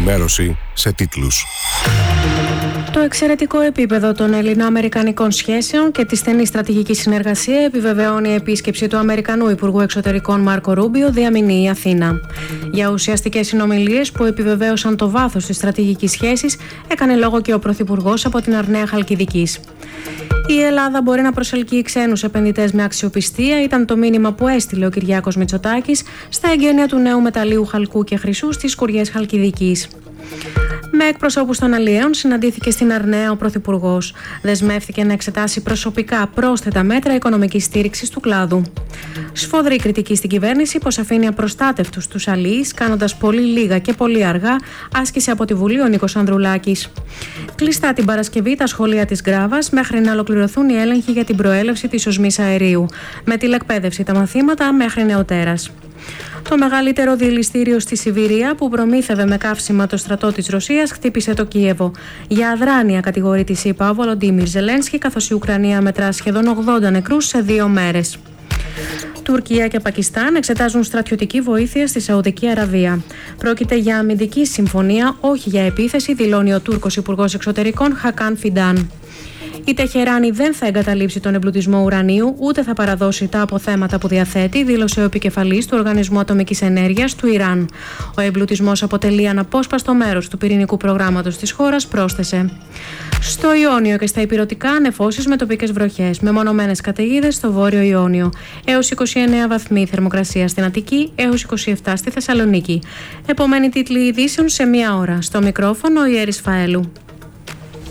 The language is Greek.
ενημέρωση σε τίτλους. Το εξαιρετικό επίπεδο των Ελληνο-Αμερικανικών σχέσεων και τη στενή στρατηγική συνεργασία επιβεβαιώνει η επίσκεψη του Αμερικανού Υπουργού Εξωτερικών Μάρκο Ρούμπιο διαμηνή η Αθήνα. Για ουσιαστικές συνομιλίες που επιβεβαίωσαν το βάθος της στρατηγικής σχέσης, έκανε λόγο και ο Πρωθυπουργός από την Αρναία Χαλκιδικής. Η Ελλάδα μπορεί να προσελκύει ξένους επενδυτές με αξιοπιστία, ήταν το μήνυμα που έστειλε ο Κυριάκος Μητσοτάκης στα εγγένεια του νέου μεταλλείου χαλκού και χρυσού στις Σκουριές Χαλκιδικής. Με εκπροσώπους των αλλιέων συναντήθηκε στην Αρναία ο Πρωθυπουργός. Δεσμεύτηκε να εξετάσει προσωπικά πρόσθετα μέτρα οικονομικής στήριξης του κλάδου. Σφοδρή κριτική στην κυβέρνηση πως αφήνει απροστάτευτους τους αλλιείς, κάνοντας πολύ λίγα και πολύ αργά, άσκησε από τη Βουλή ο Νίκος Ανδρουλάκης. Κλειστά την Παρασκευή τα σχολεία της Γκράβας μέχρι να ολοκληρωθούν οι έλεγχοι για την προέλευση της οσμής αερίου. Με τηλεκπαίδευση τα μαθήματα μέχρι νεοτέρας. Το μεγαλύτερο διελιστήριο στη Σιβηρία που προμήθευε με καύσιμα το στρατό της Ρωσίας χτύπησε το Κίεβο. Για αδράνεια κατηγορεί τη ΣΥΠΑ ο Βολοντίμιρ Ζελένσκι, καθώς η Ουκρανία μετρά σχεδόν 80 νεκρούς σε 2 μέρες. Τουρκία και Πακιστάν εξετάζουν στρατιωτική βοήθεια στη Σαουδική Αραβία. Πρόκειται για αμυντική συμφωνία, όχι για επίθεση, δηλώνει ο Τούρκος Υπουργός Εξωτερικών Χακάν Φιντάν. Η Τεχεράνη δεν θα εγκαταλείψει τον εμπλουτισμό ουρανίου, ούτε θα παραδώσει τα αποθέματα που διαθέτει, δήλωσε ο επικεφαλής του Οργανισμού Ατομικής Ενέργειας του Ιράν. Ο εμπλουτισμός αποτελεί αναπόσπαστο μέρος του πυρηνικού προγράμματος της χώρας, πρόσθεσε. Στο Ιόνιο και στα Ηπειρωτικά νεφώσεις με τοπικές βροχές, με μονομένες καταιγίδες στο Βόρειο Ιόνιο. Έως 29 βαθμοί θερμοκρασία στην Αττική, έως 27 στη Θεσσαλονίκη. Επομένη τίτλοι ειδήσεων σε 1 ώρα. Στο μικρόφωνο η Έρης Φαέλου.